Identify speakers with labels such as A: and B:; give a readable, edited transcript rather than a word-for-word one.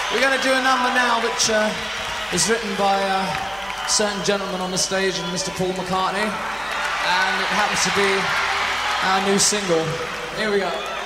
A: We're going to do a number now which is written by a certain gentleman on the stage, Mr. Paul McCartney, and it happens to be our new single. Here we go.